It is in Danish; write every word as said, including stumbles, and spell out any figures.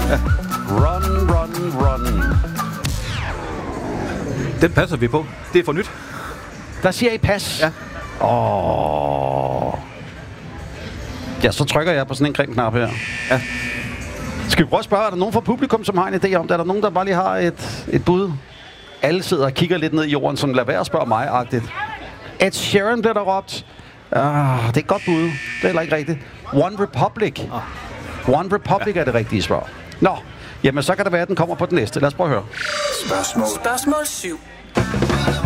Ja. Run, run, run. Den passer vi på. Det er for nyt. Der siger I pas. Ja. Åh. Ja, så trykker jeg på sådan en grim knap her. Ja. Skal vi prøve at spørge, er der nogen fra publikum, som har en idé om det? Er der nogen, der bare lige har et, et bud? Alle sidder og kigger lidt ned i jorden, som lader være at spørge mig-agtigt. Ed Sheeran bliver der råbt. Ah, det er et godt bud. Det er heller ikke rigtigt. One Republic. One Republic ja. Er det rigtige svar. Nå, jamen så kan det være, at den kommer på den næste. Lad os prøve at høre. Spørgsmål. Spørgsmål syv.